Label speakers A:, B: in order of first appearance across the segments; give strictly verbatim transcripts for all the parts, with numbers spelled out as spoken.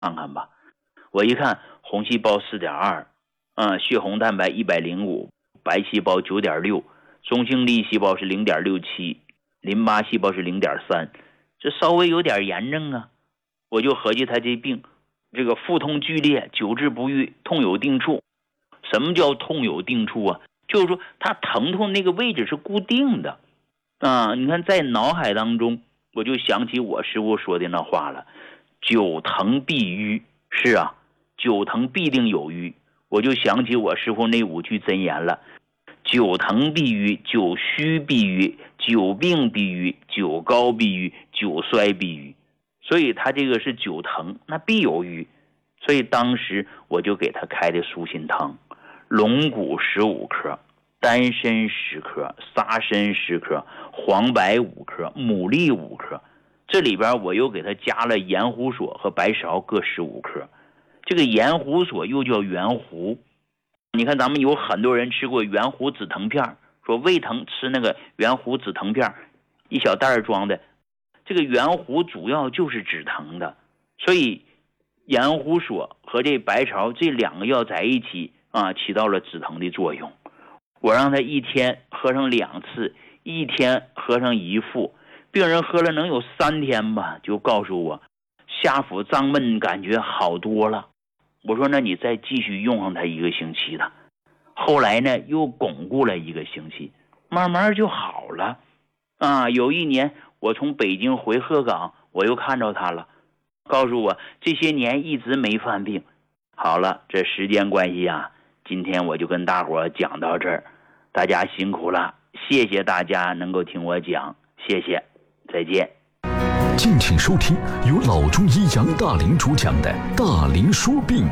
A: 看看吧。我一看，红细胞 四点二， 嗯，血红蛋白一百零五，白细胞 九点六， 中性粒细胞是 零点六七， 淋巴细胞是 零点三， 这稍微有点炎症啊。我就合计他这病，这个腹痛剧烈，久治不愈，痛有定处。什么叫痛有定处啊？就是说他疼痛那个位置是固定的啊。你看在脑海当中，我就想起我师父说的那话了，久疼必瘀。是啊，久疼必定有瘀。我就想起我师父那五句真言了，久疼必瘀，久虚必瘀，久病必瘀，久高必瘀，久衰必瘀。所以他这个是久疼，那必有瘀。所以当时我就给他开的舒心汤，龙骨十五克，丹参十克，沙参十克，黄柏五克，牡蛎五克。这里边我又给他加了盐胡索和白芍各十五克。这个盐胡索又叫圆胡，你看咱们有很多人吃过圆胡止疼片，说胃疼吃那个圆胡止疼片，一小袋装的。这个圆胡主要就是止疼的，所以盐胡索和这白芍这两个药在一起啊，起到了止疼的作用。我让他一天喝上两次，一天喝上一副。病人喝了能有三天吧，就告诉我下腹胀闷感觉好多了。我说那你再继续用上它一个星期了。后来呢又巩固了一个星期，慢慢就好了啊。有一年我从北京回鹤岗，我又看着他了，告诉我这些年一直没犯病。好了，这时间关系啊，今天我就跟大伙讲到这儿，大家辛苦了，谢谢大家能够听我讲，谢谢，再见。
B: 敬请收听由老中医杨大林主讲的《大林说病》。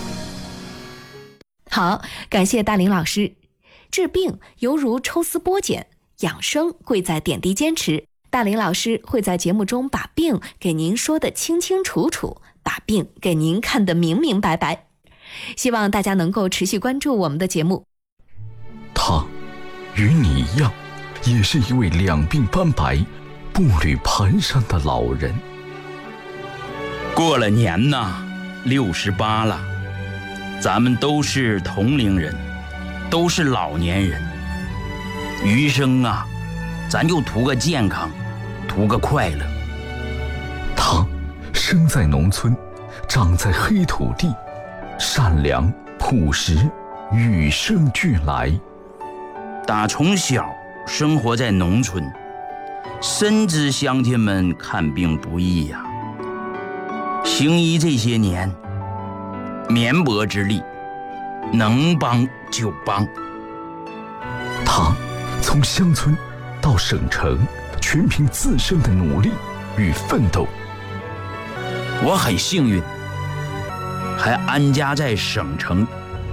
C: 好，感谢大林老师。治病犹如抽丝剥茧，养生贵在点滴坚持。大林老师会在节目中把病给您说得清清楚楚，把病给您看得明明白白。希望大家能够持续关注我们的节目。
B: 他与你一样，也是一位两鬓斑白、步履蹒跚的老人。
D: 过了年呐，六十八了，咱们都是同龄人，都是老年人。余生啊，咱就图个健康，图个快乐。
B: 他生在农村，长在黑土地，善良朴实，与生俱来。
D: 打从小生活在农村，深知乡亲们看病不易呀、啊。行医这些年，绵薄之力，能帮就帮。
B: 他从乡村到省城，全凭自身的努力与奋斗。
D: 我很幸运，还安家在省城。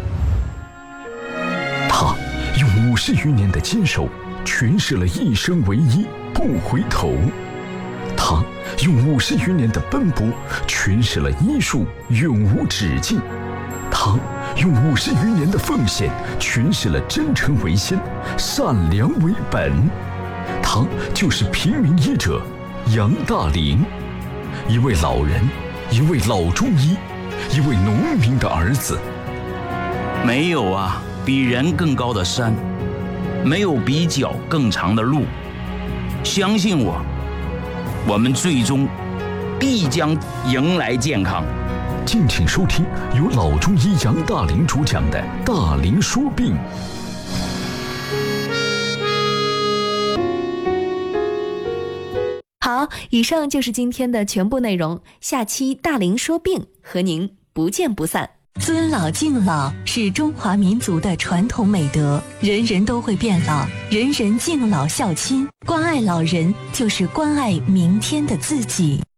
B: 他用五十余年的坚守，诠释了一生为一，不回头。他用五十余年的奔波，诠释了医术永无止境。他用五十余年的奉献，诠释了真诚为先，善良为本。他就是平民医者杨大林，一位老人，一位老中医，一位农民的儿子。
D: 没有啊比人更高的山，没有比脚更长的路。相信我，我们最终必将迎来健康。
B: 敬请收听由老中医杨大林主讲的《大林说病》。
C: 好，以上就是今天的全部内容。下期大林说病和您不见不散。
E: 尊老敬老是中华民族的传统美德，人人都会变老，人人敬老孝亲，关爱老人就是关爱明天的自己。